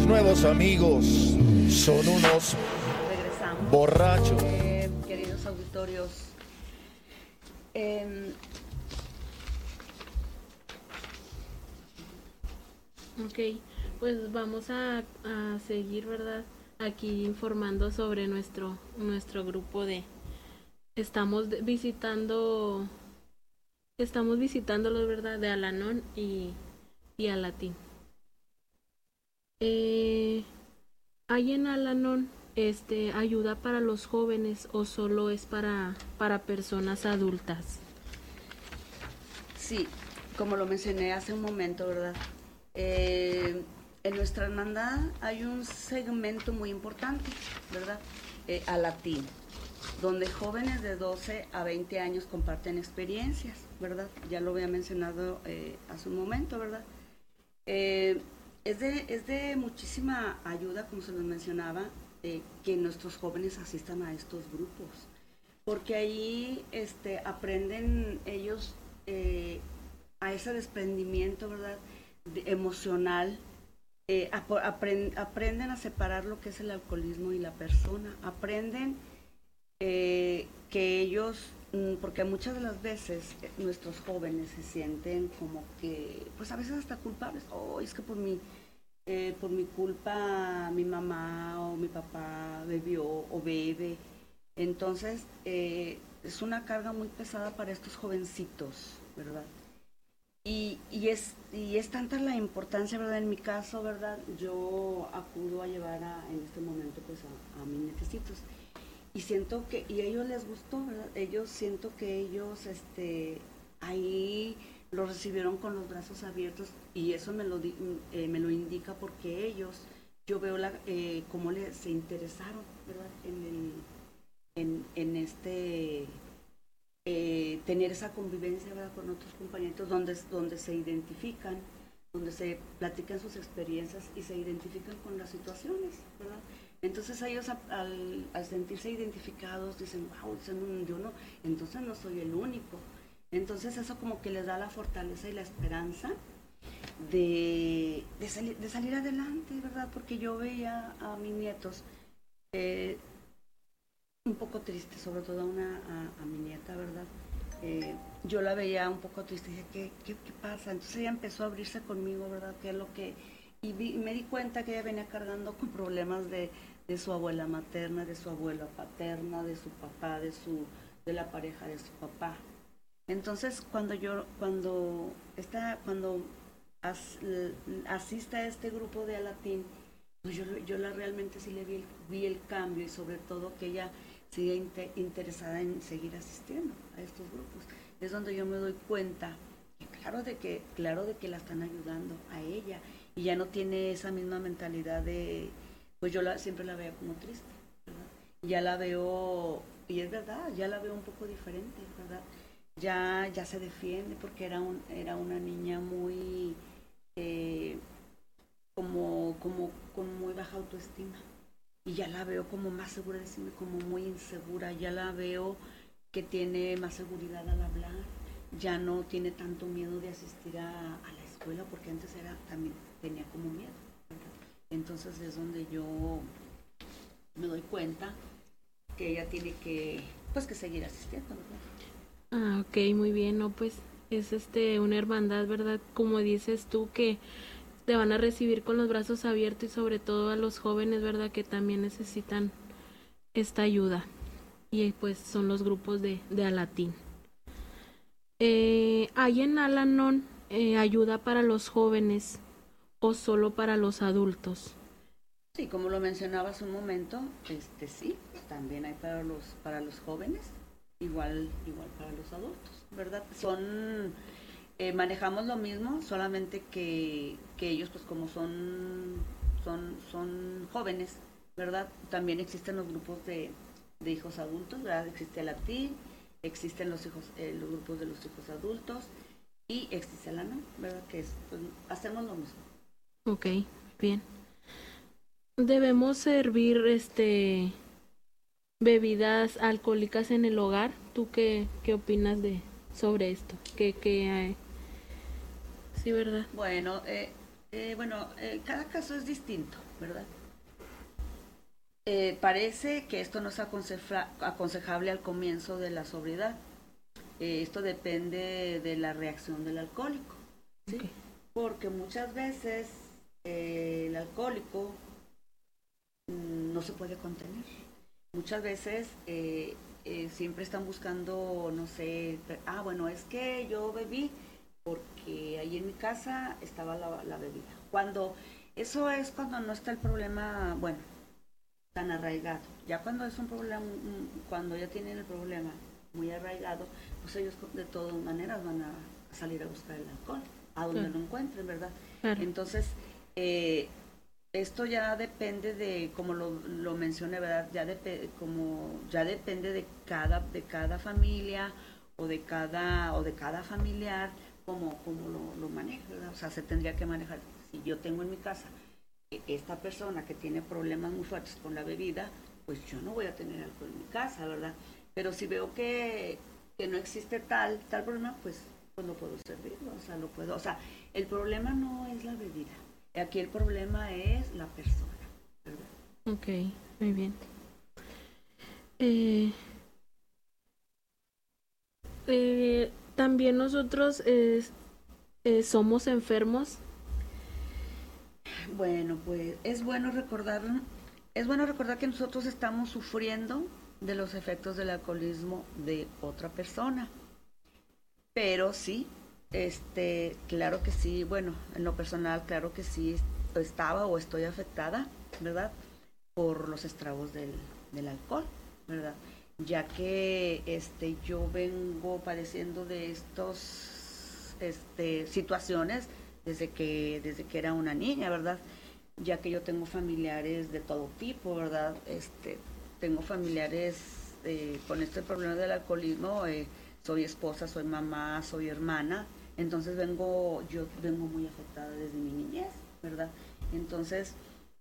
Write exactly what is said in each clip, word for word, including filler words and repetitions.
nuevos amigos son unos Regresamos. borrachos. Eh, queridos auditorios, eh, Ok, pues vamos a, a seguir, ¿verdad? Aquí informando sobre nuestro, nuestro grupo de... Estamos de- visitando... Estamos visitándolos, ¿verdad? De Al-Anon y, y Al-Atin. Eh, ¿Hay en Al-Anon este, ayuda para los jóvenes o solo es para, para personas adultas? sí, como lo mencioné hace un momento, ¿verdad? Eh, en nuestra hermandad hay un segmento muy importante, ¿verdad? Eh, Al-Atin, donde jóvenes de doce a veinte años comparten experiencias, ¿verdad? Ya lo había mencionado eh, hace un momento, ¿verdad? Eh, es, de, es de muchísima ayuda, como se nos mencionaba, eh, que nuestros jóvenes asistan a estos grupos, porque ahí este, aprenden ellos eh, a ese desprendimiento, ¿verdad? De, emocional, eh, aprend, aprenden a separar lo que es el alcoholismo y la persona, aprenden eh, que ellos, porque muchas de las veces eh, nuestros jóvenes se sienten como que, pues a veces hasta culpables, oh, es que por mi, eh, por mi culpa mi mamá o mi papá bebió o bebe, entonces eh, es una carga muy pesada para estos jovencitos, ¿verdad? Y, y, es, y es tanta la importancia, ¿verdad? En mi caso, ¿verdad? Yo acudo a llevar a, en este momento pues a, a mis nietecitos y siento que, y a ellos les gustó, ¿verdad? Ellos, siento que ellos, este, ahí lo recibieron con los brazos abiertos y eso me lo, eh, me lo indica porque ellos, yo veo la, eh, cómo les, se interesaron, ¿verdad? En, el, en, en este, eh, tener esa convivencia, ¿verdad? Con otros compañeros donde, donde se identifican, donde se platican sus experiencias y se identifican con las situaciones, ¿verdad? Entonces ellos al, al sentirse identificados dicen, wow, yo no, entonces no soy el único. Entonces eso como que les da la fortaleza y la esperanza de, de, salir, de salir adelante, ¿verdad? Porque yo veía a mis nietos eh, un poco tristes, sobre todo a, una, a, a mi nieta, ¿verdad? Eh, yo la veía un poco triste y dije, ¿qué, qué, qué pasa? Entonces ella empezó a abrirse conmigo, ¿verdad? ¿Qué es lo que...? Y, vi, y me di cuenta que ella venía cargando con problemas de, de su abuela materna, de su abuela paterna, de su papá, de su de la pareja de su papá. Entonces, cuando yo, cuando esta, cuando as, asista a este grupo de Al-Atin, pues yo, yo la realmente sí le vi el, vi el cambio y sobre todo que ella sigue inter, interesada en seguir asistiendo a estos grupos. Es donde yo me doy cuenta, que claro de que, claro de que la están ayudando a ella y ya no tiene esa misma mentalidad de, pues yo la, siempre la veo como triste, ¿verdad? Ya la veo, y es verdad, ya la veo un poco diferente, ¿verdad? Ya, ya se defiende porque era, un, era una niña muy, eh, como, como, con muy baja autoestima. Y ya la veo como más segura de sí, como muy insegura, ya la veo que tiene más seguridad al hablar, ya no tiene tanto miedo de asistir a, a la escuela, porque antes era también tenía como miedo, ¿verdad? Entonces es donde yo me doy cuenta que ella tiene que, pues, que seguir asistiendo, ¿verdad? Ah, ok, muy bien, no, pues es este una hermandad, ¿verdad? Como dices tú, que te van a recibir con los brazos abiertos y sobre todo a los jóvenes, ¿verdad? Que también necesitan esta ayuda. Y pues son los grupos de, de Al-Atin. Eh, ¿Hay en Al-Anon eh, ayuda para los jóvenes o solo para los adultos? Sí, como lo mencionaba hace un momento, este sí, también hay para los para los jóvenes, igual igual para los adultos, ¿verdad? Son eh, manejamos lo mismo, solamente que, que ellos pues como son son son jóvenes, ¿verdad? También existen los grupos de, de hijos adultos, ¿verdad? Existe el Al-Atin, existen los hijos eh, los grupos de los hijos adultos y existe el Al-Anon, ¿verdad? Que es, pues, hacemos lo mismo. Ok, bien. Debemos servir este bebidas alcohólicas en el hogar. ¿Tú qué, qué opinas de sobre esto? ¿Qué, qué hay? Sí, ¿verdad? Bueno, eh, Eh, bueno, eh, cada caso es distinto, ¿verdad? Eh, parece que esto no es aconseja- aconsejable al comienzo de la sobriedad. Eh, esto depende de la reacción del alcohólico, ¿sí? Okay. Porque muchas veces eh, el alcohólico mm, no se puede contener. Muchas veces eh, eh, siempre están buscando, no sé, ah, bueno, es que yo bebí porque ahí en mi casa estaba la, la bebida. Cuando eso es cuando no está el problema, bueno, tan arraigado. Ya cuando es un problema, cuando ya tienen el problema muy arraigado, pues ellos de todas maneras van a salir a buscar el alcohol, a donde Claro. lo encuentren, ¿verdad? Claro. Entonces, eh, esto ya depende de, como lo, lo mencioné, ¿verdad? Ya, de, como, ya depende de cada, de cada familia o de cada, o de cada familiar, como, como lo, lo maneja, ¿verdad? O sea, se tendría que manejar. Si yo tengo en mi casa esta persona que tiene problemas muy fuertes con la bebida, pues yo no voy a tener alcohol en mi casa, ¿verdad? Pero si veo que, que no existe tal, tal problema, pues, pues lo puedo servir, o sea, lo puedo, o sea, el problema no es la bebida, aquí el problema es la persona, ¿verdad? Ok, muy bien. Eh, eh, también nosotros eh, eh, somos enfermos. Bueno, pues es bueno recordar, es bueno recordar que nosotros estamos sufriendo de los efectos del alcoholismo de otra persona. Pero sí, este, claro que sí, bueno, en lo personal, claro que sí estaba o estoy afectada, ¿verdad? Por los estragos del, del alcohol, ¿verdad? Ya que este, yo vengo padeciendo de estos este, situaciones desde que, desde que era una niña, ¿verdad? Ya que yo tengo familiares de todo tipo, ¿verdad? Este, tengo familiares eh, con este problema del alcoholismo, eh, soy esposa, soy mamá, soy hermana, entonces vengo, yo vengo muy afectada desde mi niñez, ¿verdad? Entonces,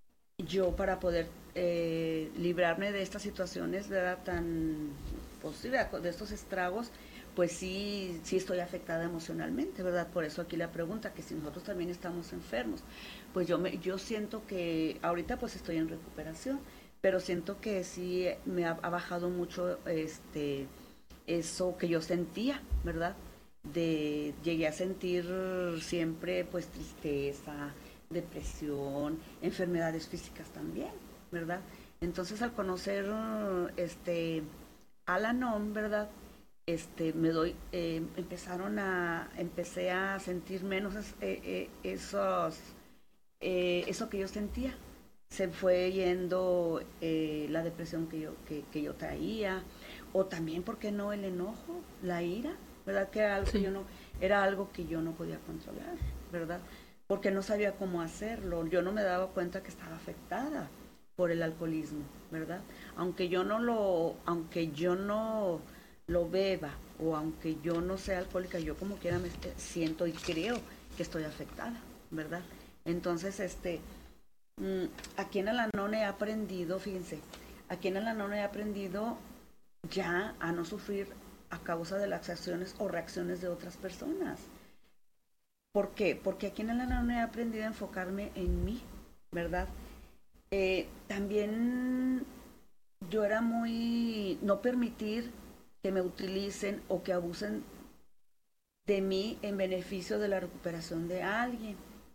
yo para poder eh, librarme de estas situaciones, ¿verdad? Tan posible, de estos estragos, pues sí, sí estoy afectada emocionalmente, ¿verdad? Por eso aquí la pregunta, que si nosotros también estamos enfermos. Pues yo, me, yo siento que ahorita pues estoy en recuperación, pero siento que sí me ha, ha bajado mucho este eso que yo sentía, ¿verdad? De, llegué a sentir siempre pues tristeza, depresión, enfermedades físicas también, ¿verdad? Entonces al conocer este Al-Anon, ¿verdad? Este, me doy, eh, empezaron a, empecé a sentir menos eh, eh, esos, eh, eso que yo sentía. Se fue yendo eh, la depresión que yo, que, que yo traía, o también, ¿por qué no el enojo, la ira? ¿Verdad? Que era algo que Sí. yo no, era algo que yo no podía controlar, ¿verdad? Porque no sabía cómo hacerlo. Yo no me daba cuenta que estaba afectada por el alcoholismo, ¿verdad? Aunque yo no lo, aunque yo no lo beba o aunque yo no sea alcohólica, yo como quiera me siento y creo que estoy afectada, ¿verdad? Entonces, este, mmm, aquí en Al-Anon he aprendido, fíjense, aquí en Al-Anon he aprendido ya a no sufrir a causa de las acciones o reacciones de otras personas. ¿Por qué? Porque aquí en Al-Anon he aprendido a enfocarme en mí, ¿verdad? Eh, también yo era muy, no permitir que me utilicen o que abusen de mí en beneficio de la recuperación de alguien.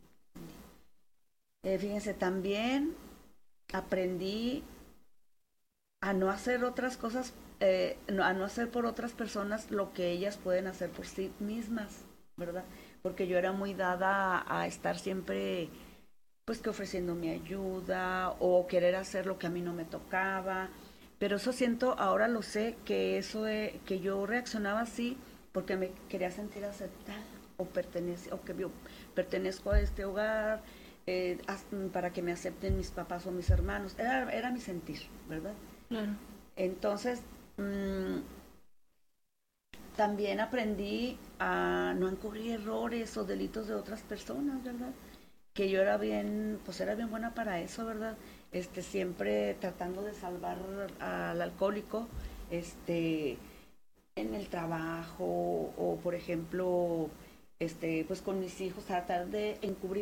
Eh, fíjense, también aprendí a no hacer otras cosas, eh, a no hacer por otras personas lo que ellas pueden hacer por sí mismas, ¿verdad? Porque yo era muy dada a, a estar siempre, pues que ofreciendo mi ayuda o querer hacer lo que a mí no me tocaba. Pero eso siento, ahora lo sé, que eso, eh, que yo reaccionaba así porque me quería sentir aceptada o pertenece, o que yo pertenezco a este hogar, eh, para que me acepten mis papás o mis hermanos. Era, era mi sentir, ¿verdad? Claro. Entonces, mmm, también aprendí a no encubrir errores o delitos de otras personas, ¿verdad? Que yo era bien, pues era bien buena para eso, ¿verdad? Este, siempre tratando de salvar al alcohólico, este, en el trabajo o, por ejemplo, este, pues con mis hijos, tratar de encubrirlo,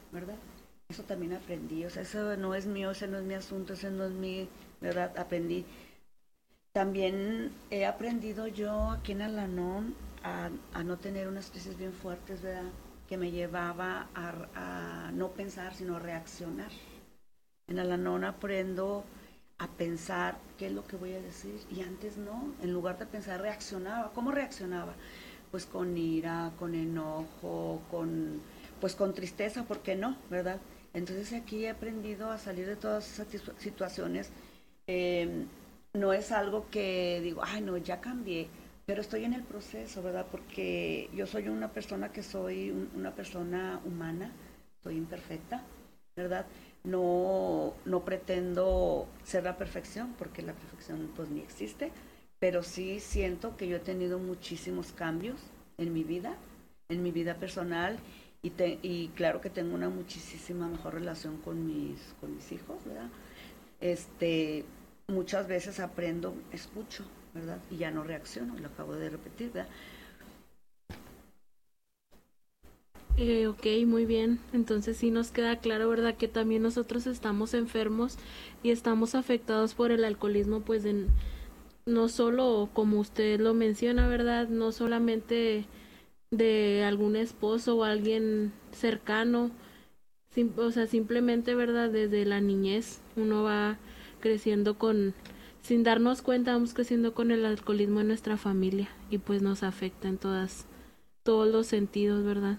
¿verdad? Eso también aprendí, o sea, eso no es mío, ese no es mi asunto, ese no es mi, ¿verdad? Aprendí. También he aprendido yo aquí en Al-Anon a, a no tener unas crisis bien fuertes, ¿verdad? Que me llevaba a, a no pensar, sino a reaccionar. En Al-Anon aprendo a pensar qué es lo que voy a decir, y antes no, en lugar de pensar reaccionaba. ¿Cómo reaccionaba? Pues con ira, con enojo, con, pues con tristeza, ¿por qué no? ¿Verdad? Entonces aquí he aprendido a salir de todas esas situaciones. Eh, no es algo que digo, ay no, ya cambié, pero estoy en el proceso, ¿verdad? Porque yo soy una persona que soy un, una persona humana, soy imperfecta, ¿verdad? No, no pretendo ser la perfección, porque la perfección pues ni existe, pero sí siento que yo he tenido muchísimos cambios en mi vida, en mi vida personal, y, te, y claro que tengo una muchísima mejor relación con mis, con mis hijos, ¿verdad? Este, muchas veces aprendo, escucho, ¿verdad? Y ya no reacciono, lo acabo de repetir, ¿verdad? Eh, ok, muy bien. Entonces sí nos queda claro, ¿verdad? Que también nosotros estamos enfermos y estamos afectados por el alcoholismo, pues en, no solo, como usted lo menciona, ¿verdad? No solamente de algún esposo o alguien cercano, sim, o sea, simplemente, ¿verdad? Desde la niñez uno va creciendo con, sin darnos cuenta, vamos creciendo con el alcoholismo en nuestra familia y pues nos afecta en todas, todos los sentidos, ¿verdad?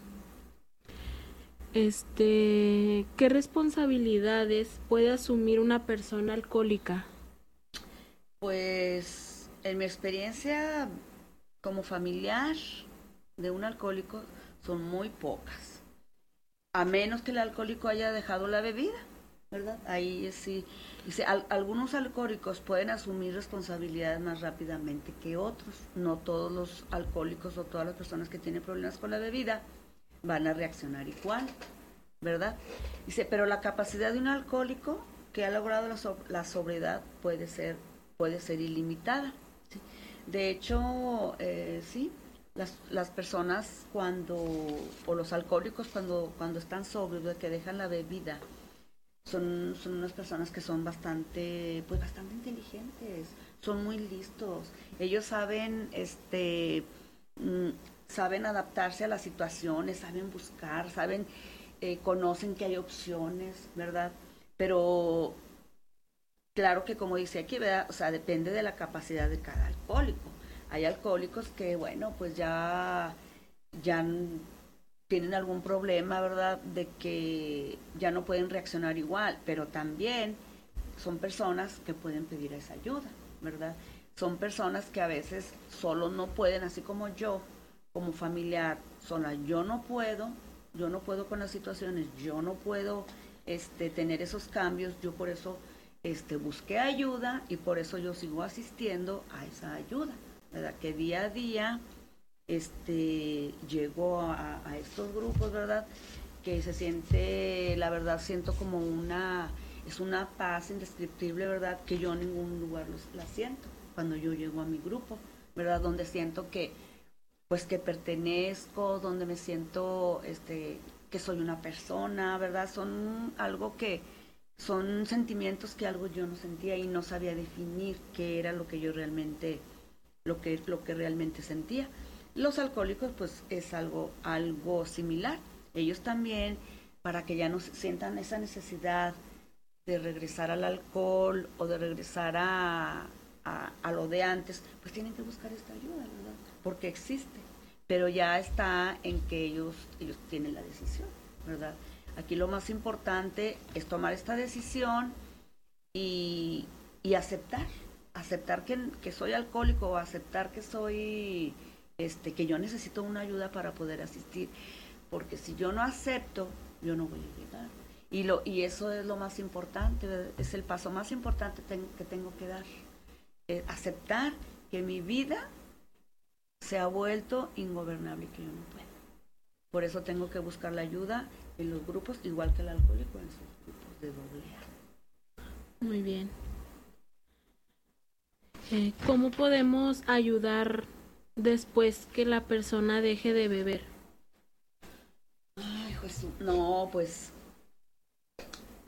Este, ¿qué responsabilidades puede asumir una persona alcohólica? Pues en mi experiencia como familiar de un alcohólico son muy pocas, a menos que el alcohólico haya dejado la bebida, ¿verdad? Ahí sí, dice, al, algunos alcohólicos pueden asumir responsabilidades más rápidamente que otros. No todos los alcohólicos o todas las personas que tienen problemas con la bebida van a reaccionar igual, ¿verdad? Dice, pero la capacidad de un alcohólico que ha logrado la, so la sobriedad puede ser, puede ser ilimitada, ¿sí? De hecho, eh, sí, las, las personas cuando, o los alcohólicos cuando, cuando están sobrios, de que dejan la bebida, son, son unas personas que son bastante, pues bastante inteligentes, son muy listos, ellos saben, este, mmm, saben adaptarse a las situaciones, saben buscar, saben, eh, conocen que hay opciones, ¿verdad? Pero claro que como dice aquí, ¿verdad? O sea, depende de la capacidad de cada alcohólico. Hay alcohólicos que, bueno, pues ya, ya tienen algún problema, ¿verdad? De que ya no pueden reaccionar igual, pero también son personas que pueden pedir esa ayuda, ¿verdad? Son personas que a veces solo no pueden, así como yo, como familiar, sola, yo no puedo, yo no puedo con las situaciones, yo no puedo este, tener esos cambios, yo por eso este, busqué ayuda y por eso yo sigo asistiendo a esa ayuda, ¿verdad? Que día a día este, llego a, a estos grupos, ¿verdad? Que se siente, la verdad, siento como una, es una paz indescriptible, ¿verdad? Que yo en ningún lugar los, la siento cuando yo llego a mi grupo, ¿verdad? Donde siento que pues que pertenezco, donde me siento este, que soy una persona, ¿verdad? Son algo que, son sentimientos que algo yo no sentía y no sabía definir qué era lo que yo realmente, lo que, lo que realmente sentía. Los alcohólicos pues es algo, algo similar. Ellos también, para que ya no sientan esa necesidad de regresar al alcohol o de regresar a, a, a lo de antes, pues tienen que buscar esta ayuda, ¿verdad? Porque existe, pero ya está en que ellos, ellos tienen la decisión, ¿verdad? Aquí lo más importante es tomar esta decisión y, y aceptar, aceptar que, que soy alcohólico o aceptar que soy, este, que yo necesito una ayuda para poder asistir, porque si yo no acepto, yo no voy a llegar. Y, lo, y eso es lo más importante, ¿verdad? Es el paso más importante ten, que tengo que dar, eh, aceptar que mi vida se ha vuelto ingobernable y que yo no puedo. Por eso tengo que buscar la ayuda en los grupos, igual que el alcohólico en sus grupos de doble A. Muy bien. Eh, ¿Cómo podemos ayudar después que la persona deje de beber? Ay, Jesús. No, pues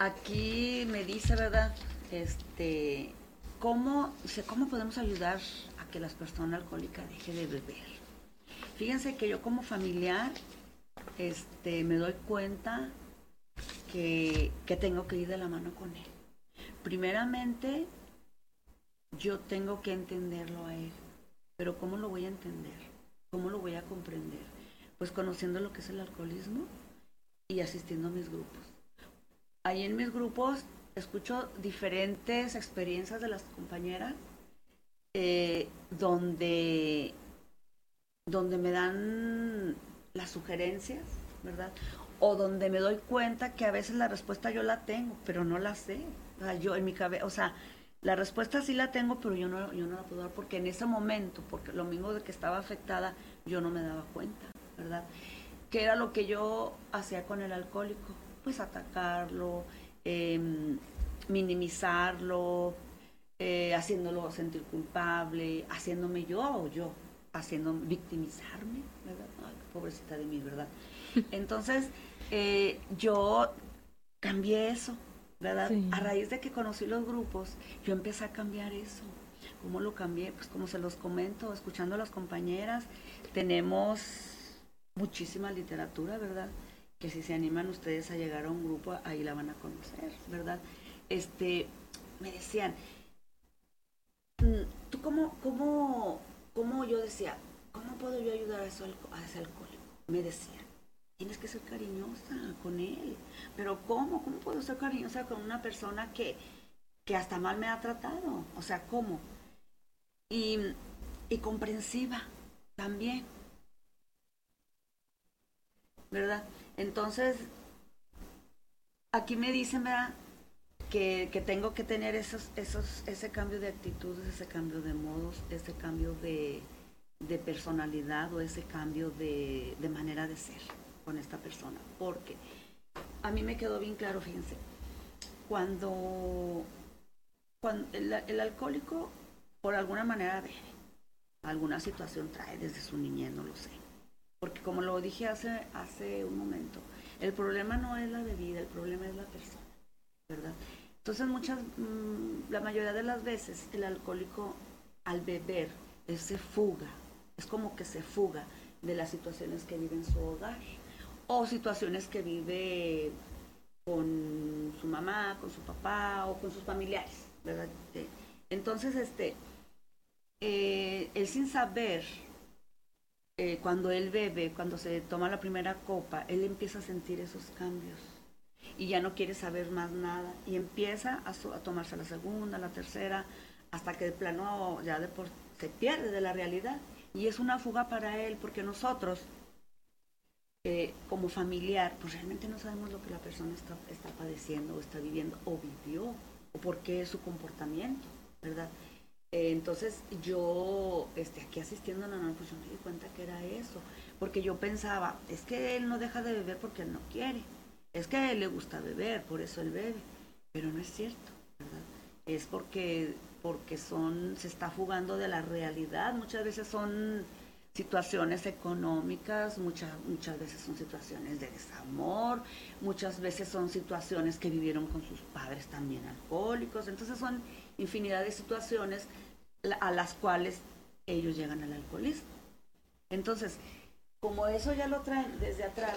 aquí me dice, ¿verdad? Este, ¿cómo, dice, ¿cómo podemos ayudar a que las personas alcohólicas dejen de beber? Fíjense que yo como familiar, este, me doy cuenta que, que tengo que ir de la mano con él. Primeramente, yo tengo que entenderlo a él. Pero ¿cómo lo voy a entender? ¿Cómo lo voy a comprender? Pues conociendo lo que es el alcoholismo y asistiendo a mis grupos. Ahí en mis grupos escucho diferentes experiencias de las compañeras eh, donde, donde me dan las sugerencias, ¿verdad? O donde me doy cuenta que a veces la respuesta yo la tengo, pero no la sé. O sea, yo en mi cabeza, o sea, la respuesta sí la tengo, pero yo no, yo no la puedo dar porque en ese momento, porque lo mismo de que estaba afectada, yo no me daba cuenta, ¿verdad? ¿Qué era lo que yo hacía con el alcohólico? Pues atacarlo, eh, minimizarlo, eh, haciéndolo sentir culpable, haciéndome yo o yo, haciendo victimizarme, ¿verdad? Ay, pobrecita de mí, ¿verdad? Entonces, eh, yo cambié eso, ¿verdad? Sí. A raíz de que conocí los grupos, yo empecé a cambiar eso. ¿Cómo lo cambié? Pues como se los comento, escuchando a las compañeras, tenemos muchísima literatura, ¿verdad? Que si se animan ustedes a llegar a un grupo, ahí la van a conocer, ¿verdad? Este, me decían, ¿tú cómo, cómo, cómo yo decía, cómo puedo yo ayudar a, eso, a ese alcohólico? Me decían, tienes que ser cariñosa con él. Pero ¿cómo? ¿Cómo puedo ser cariñosa con una persona que, que hasta mal me ha tratado? O sea, ¿cómo? Y, y comprensiva también, ¿verdad? Entonces, aquí me dicen, ¿verdad? Que, que tengo que tener esos, esos, ese cambio de actitudes, ese cambio de modos, ese cambio de, de personalidad o ese cambio de, de manera de ser con esta persona. Porque a mí me quedó bien claro, fíjense, cuando, cuando el, el alcohólico por alguna manera bebe, alguna situación trae desde su niñez, no lo sé. Porque como lo dije hace, hace un momento, el problema no es la bebida, el problema es la persona, ¿verdad? Entonces muchas, mmm, la mayoría de las veces el alcohólico al beber, él se fuga, es como que se fuga de las situaciones que vive en su hogar o situaciones que vive con su mamá, con su papá o con sus familiares, ¿verdad? Entonces, este, eh, él sin saber, eh, cuando él bebe, cuando se toma la primera copa, él empieza a sentir esos cambios y ya no quiere saber más nada y empieza a, so, a tomarse la segunda, la tercera, hasta que de plano ya de por, se pierde de la realidad y es una fuga para él porque nosotros eh, como familiar pues realmente no sabemos lo que la persona está, está padeciendo o está viviendo o vivió o por qué es su comportamiento, ¿verdad? Eh, entonces yo este, aquí asistiendo a la no, pues yo me di cuenta que era eso porque yo pensaba, es que él no deja de beber porque él no quiere. Es que a él le gusta beber, por eso él bebe, pero no es cierto, ¿verdad? Es porque, porque son, se está fugando de la realidad, muchas veces son situaciones económicas, muchas, muchas veces son situaciones de desamor, muchas veces son situaciones que vivieron con sus padres también alcohólicos, entonces son infinidad de situaciones a las cuales ellos llegan al alcoholismo. Entonces, como eso ya lo traen desde atrás,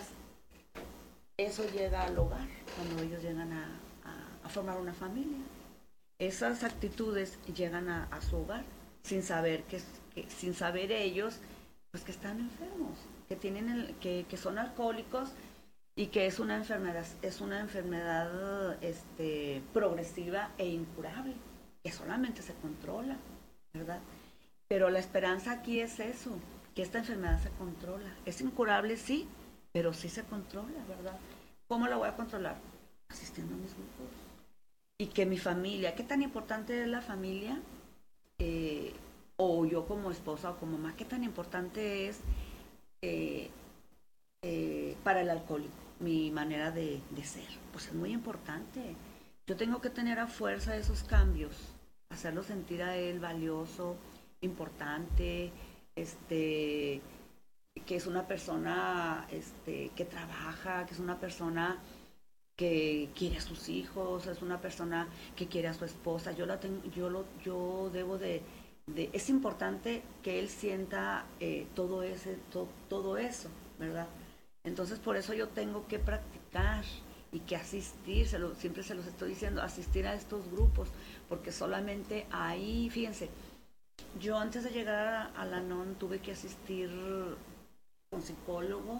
eso llega al hogar, cuando ellos llegan a, a, a formar una familia. Esas actitudes llegan a, a su hogar, sin saber que, que, sin saber ellos, pues que están enfermos, que tienen el, que, que son alcohólicos y que es una enfermedad, es una enfermedad este, progresiva e incurable, que solamente se controla, ¿verdad? Pero la esperanza aquí es eso, que esta enfermedad se controla. Es incurable, sí, pero sí se controla, ¿verdad? ¿Cómo la voy a controlar? Asistiendo a mis grupos. Y que mi familia, ¿qué tan importante es la familia? Eh, o yo como esposa o como mamá, ¿qué tan importante es eh, eh, para el alcohólico mi manera de, de ser? Pues es muy importante. Yo tengo que tener a fuerza esos cambios, hacerlo sentir a él valioso, importante, este... que es una persona este, que trabaja, que es una persona que quiere a sus hijos, es una persona que quiere a su esposa. Yo la tengo, yo lo, yo debo de, de es importante que él sienta eh, todo ese, to, todo eso, ¿verdad? Entonces por eso yo tengo que practicar y que asistir, se lo, siempre se los estoy diciendo, asistir a estos grupos, porque solamente ahí, fíjense, yo antes de llegar a, a la N O N tuve que asistir con psicólogo,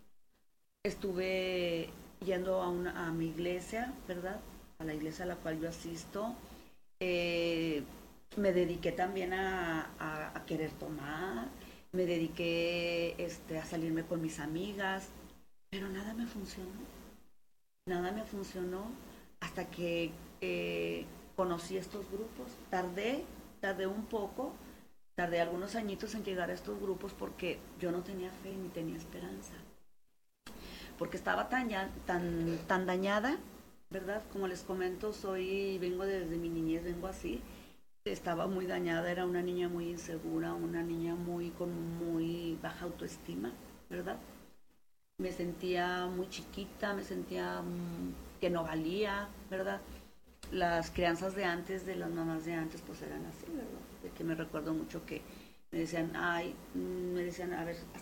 estuve yendo a, una, a mi iglesia, ¿verdad? A la iglesia a la cual yo asisto. Eh, me dediqué también a, a, a querer tomar, me dediqué este, a salirme con mis amigas, pero nada me funcionó. Nada me funcionó hasta que eh, conocí estos grupos. Tardé, tardé un poco, tardé algunos añitos en llegar a estos grupos porque yo no tenía fe ni tenía esperanza. Porque estaba tan, tan, tan dañada, ¿verdad? Como les comento, soy, vengo desde mi niñez, vengo así. Estaba muy dañada, era una niña muy insegura, una niña muy con muy baja autoestima, ¿verdad? Me sentía muy chiquita, me sentía mmm, que no valía, ¿verdad? Las crianzas de antes, de las mamás de antes, pues eran así, ¿verdad? De que me recuerdo mucho que me decían, ay, me decían, a ver,